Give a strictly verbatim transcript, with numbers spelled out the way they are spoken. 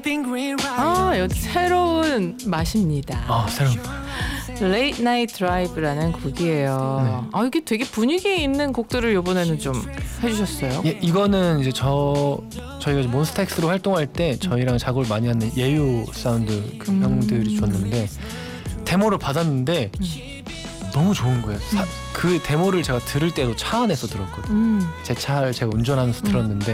아, 이것도 새로운 맛입니다. 아 새로운 Late Night Drive라는 곡이에요. 네. 아, 이게 되게 분위기 있는 곡들을 이번에는 좀 해주셨어요. 예, 이거는 이제 저 저희가 이제 몬스타엑스로 활동할 때 저희랑 작업을 많이 하는 예유 사운드 그 음. 형들이 줬는데 데모를 받았는데 음. 너무 좋은 거예요. 사, 그 데모를 제가 들을 때도 차 안에서 들었거든요. 음. 제 차를 제가 운전하면서 음. 들었는데